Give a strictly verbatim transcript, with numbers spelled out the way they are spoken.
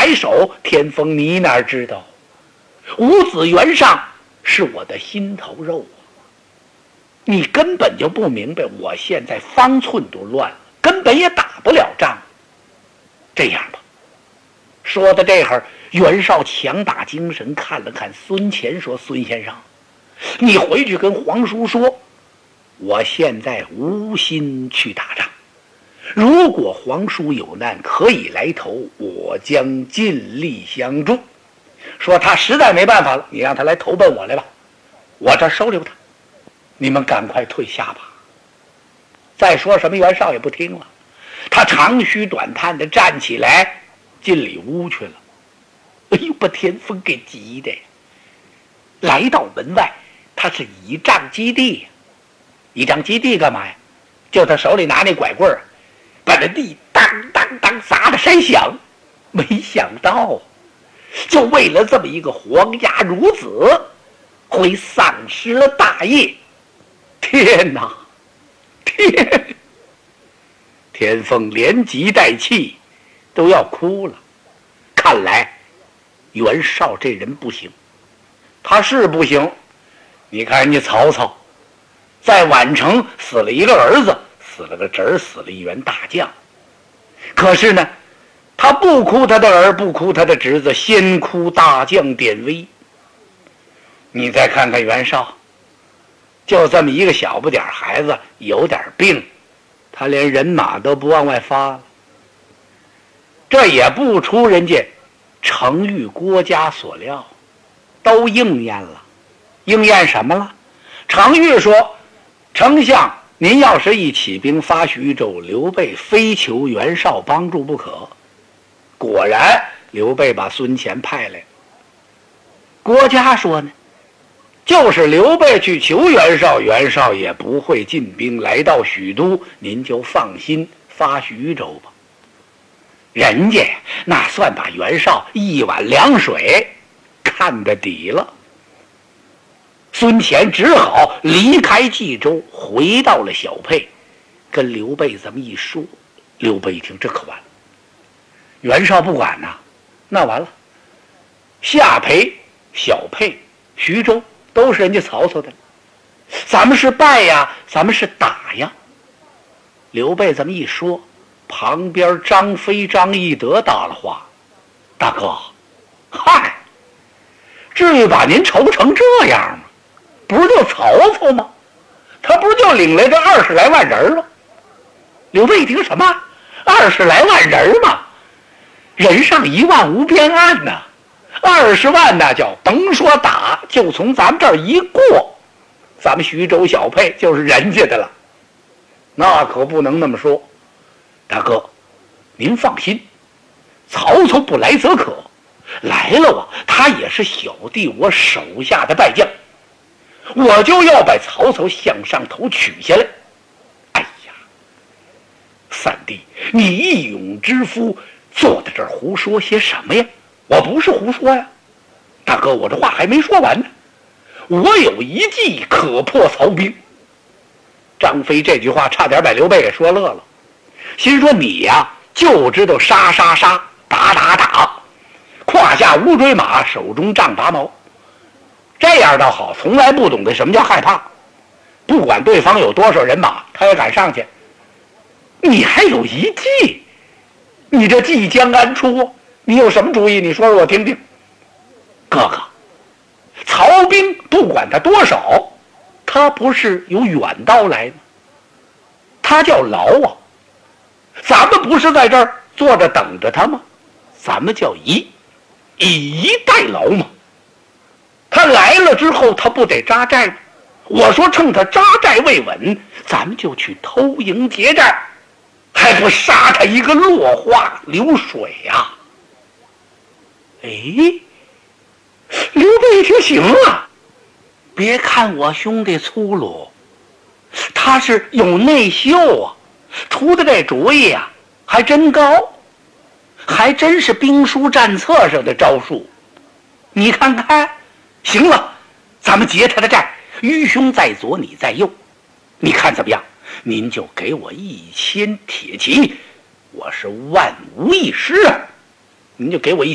白首，天风你哪知道？五子袁尚是我的心头肉啊！你根本就不明白，我现在方寸都乱了，根本也打不了仗。这样吧，说到这会儿，袁绍强打精神，看了看孙乾，说：“孙先生，你回去跟皇叔说，我现在无心去打仗。如果皇叔有难，可以来投，我将尽力相助。说他实在没办法了，你让他来投奔我来吧，我这收留他。你们赶快退下吧。”再说什么，袁绍也不听了，他长吁短叹的站起来，进里屋去了。哎呦，把田丰给急的呀！来到门外，他是倚仗基地，倚仗基地干嘛呀？就他手里拿那拐棍儿，把那地当当当砸的山响。没想到，就为了这么一个皇家孺子，会丧失了大业。天哪！天！田丰连急带气，都要哭了。看来袁绍这人不行，他是不行。你看人家曹操，在宛城死了一个儿子，死了个侄儿，死了一员大将。可是呢，他不哭他的儿，不哭他的侄子，先哭大将典韦。你再看看袁绍，就这么一个小不点孩子，有点病，他连人马都不往外发了。这也不出人家程昱郭嘉所料，都应验了。应验什么了？程昱说：“丞相，您要是一起兵发徐州，刘备非求袁绍帮助不可。”果然，刘备把孙乾派来了。郭嘉说呢，就是刘备去求袁绍，袁绍也不会进兵来到许都，您就放心发徐州吧。人家那算把袁绍一碗凉水看得底了。孙乾只好离开冀州，回到了小沛，跟刘备这么一说。刘备一听，这可完了，袁绍不管呐，那完了。下邳、小沛、徐州都是人家曹操的，咱们是败呀，咱们是打呀。刘备这么一说，旁边张飞、张翼德搭了话：“大哥，嗨，至于把您愁成这样吗？不是就曹操吗？他不是就领来这二十来万人吗？”刘备一听，什么二十来万人吗？人上一万无边岸呐，二十万那叫甭说打，就从咱们这儿一过，咱们徐州小沛就是人家的了。那可不能那么说，大哥，您放心，曹操不来则可，来了啊，他也是小弟我手下的败将，我就要把曹操向上头取下来。哎呀，三弟，你义勇之夫，坐在这儿胡说些什么呀？我不是胡说呀，大哥，我这话还没说完呢。我有一计可破曹兵。张飞这句话差点把刘备给说乐了，心说你呀就知道杀杀杀，打打打，胯下无追马，手中丈八矛。这样倒好，从来不懂得什么叫害怕，不管对方有多少人马，他也敢上去。你还有一计，你这计将安出？你有什么主意？你说说我听听。哥哥，曹兵不管他多少，他不是有远道来吗？他叫劳啊，咱们不是在这儿坐着等着他吗？咱们叫以以逸待劳嘛。他来了之后，他不得扎寨吗？我说趁他扎寨未稳，咱们就去偷营劫寨，还不杀他一个落花流水呀、啊？哎，刘备一听行啊，别看我兄弟粗鲁，他是有内秀啊，出的这主意啊还真高，还真是兵书战册上的招数。你看看，行了，咱们劫他的寨，愚兄在左，你在右，你看怎么样？您就给我一千铁骑，我是万无一失啊！您就给我一